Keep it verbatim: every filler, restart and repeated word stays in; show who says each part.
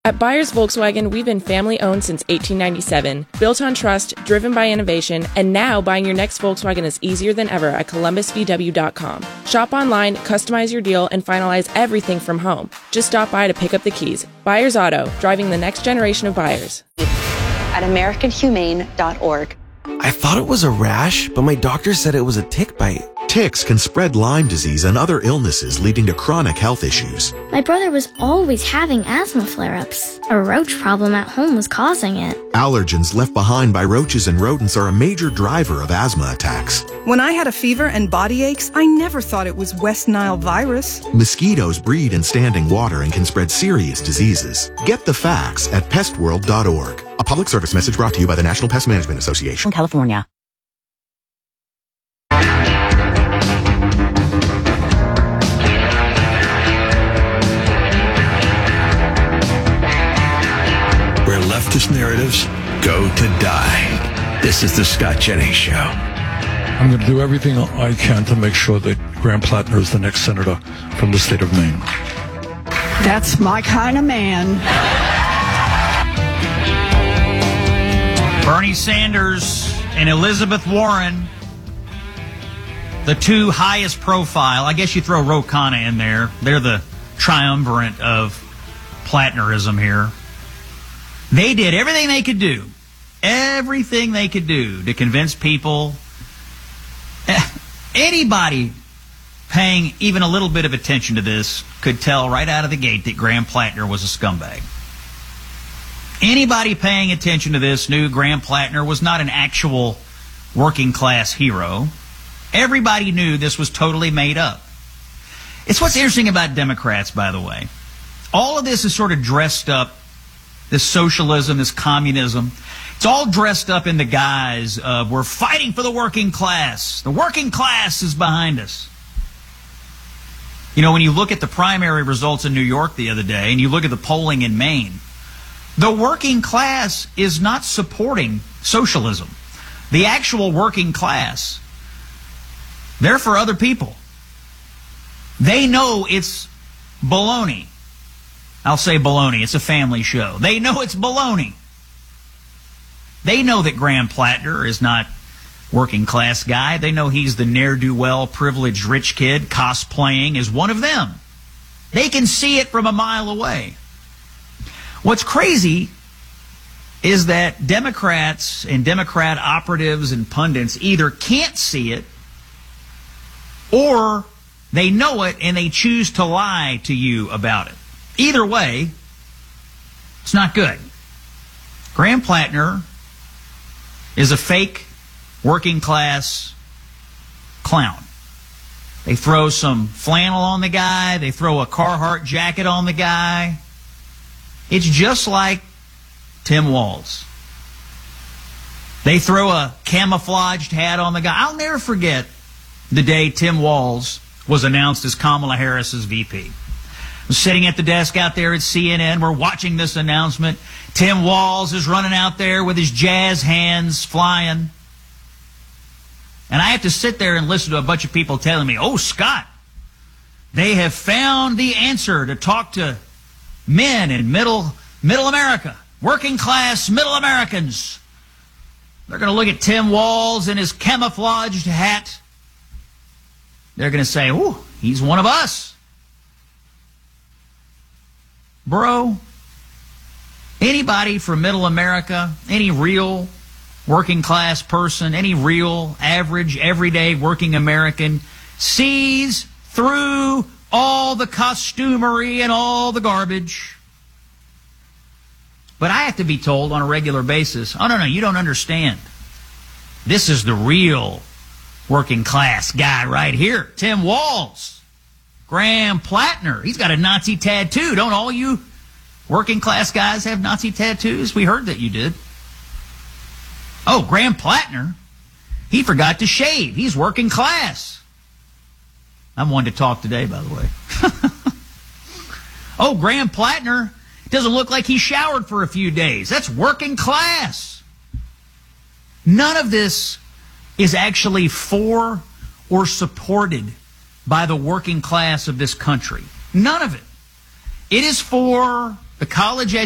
Speaker 1: At Byers Volkswagen, we've been family-owned since eighteen ninety-seven, built on trust, driven by innovation, and now buying your next Volkswagen is easier than ever at columbus v w dot com. Shop online, customize your deal, and finalize everything from home. Just stop by to pick up the keys. Byers Auto, driving the next generation of buyers.
Speaker 2: At american humane dot org.
Speaker 3: I thought it was a rash, but my doctor said it was a tick bite.
Speaker 4: Ticks can spread Lyme disease and other illnesses, leading to chronic health issues.
Speaker 5: My brother was always having asthma flare-ups. A roach problem at home was causing it.
Speaker 4: Allergens left behind by roaches and rodents are a major driver of asthma attacks.
Speaker 6: When I had a fever and body aches, I never thought it was West Nile virus.
Speaker 4: Mosquitoes breed in standing water and can spread serious diseases. Get the facts at pest world dot org. A public service message brought to you by the National Pest Management Association.
Speaker 7: California.
Speaker 8: Where leftist narratives go to die. This is the Scott Jennings Show.
Speaker 9: I'm going to do everything I can to make sure that Graham Plattner is the next senator from the state of Maine.
Speaker 10: That's my kind of man.
Speaker 11: Bernie Sanders and Elizabeth Warren, the two highest profile. I guess you throw Ro Khanna in there. They're the triumvirate of Plattnerism here. They did everything they could do, everything they could do to convince people, anybody paying even a little bit of attention to this could tell right out of the gate that Graham Plattner was a scumbag. Anybody paying attention to this knew Graham Plattner was not an actual working class hero. Everybody knew this was totally made up. It's what's interesting about Democrats, by the way. All of this is sort of dressed up, this socialism, this communism. It's all dressed up in the guise of we're fighting for the working class. The working class is behind us. You know, when you look at the primary results in New York the other day and you look at the polling in Maine, the working class is not supporting socialism. The actual working class, they're for other people. They know it's baloney. I'll say baloney. It's a family show. They know it's baloney. They know that Graham Plattner is not working class guy. They know he's the ne'er-do-well, privileged rich kid cosplaying as one of them. They can see it from a mile away. What's crazy is that Democrats and Democrat operatives and pundits either can't see it or they know it and they choose to lie to you about it. Either way, it's not good. Graham Plattner is a fake working class clown. They throw some flannel on the guy. They throw a Carhartt jacket on the guy. It's just like Tim Walz. They throw a camouflaged hat on the guy. I'll never forget the day Tim Walz was announced as Kamala Harris's V P. I was sitting at the desk out there at C N N. We're watching this announcement. Tim Walz is running out there with his jazz hands flying. And I have to sit there and listen to a bunch of people telling me, oh, Scott, they have found the answer to talk to men in middle, middle America, working class middle Americans. They're going to look at Tim Walz and his camouflaged hat. They're going to say, ooh, he's one of us. Bro, anybody from middle America, any real working class person, any real average, everyday working American sees through all the costumery and all the garbage. But I have to be told on a regular basis, oh, no, no, you don't understand. This is the real working class guy right here, Tim Walz. Graham Plattner, he's got a Nazi tattoo. Don't all you working class guys have Nazi tattoos? We heard that you did. Oh, Graham Plattner, he forgot to shave. He's working class. I'm one to talk today, by the way. Oh, Graham Plattner doesn't look like he showered for a few days. That's working class. None of this is actually for or supported by the working class of this country. None of it. It is for the college education.